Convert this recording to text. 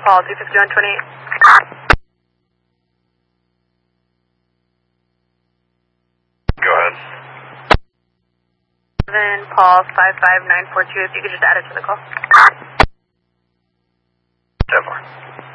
Paul 25128. Go ahead. 7 Paul 55942. If you could just add it to the call. 10-4.